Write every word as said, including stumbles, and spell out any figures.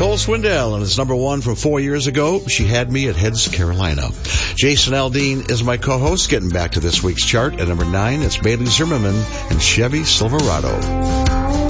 Nicole Swindell, and it's number one from four years ago. She Had Me at Heads, Carolina. Jason Aldean is my co-host. Getting back to this week's chart at number nine, it's Bailey Zimmerman and Chevy Silverado.